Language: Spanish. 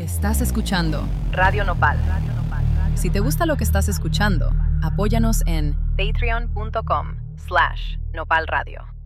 Estás escuchando Radio Nopal. Si te gusta lo que estás escuchando, apóyanos en Patreon.com/Nopal Radio.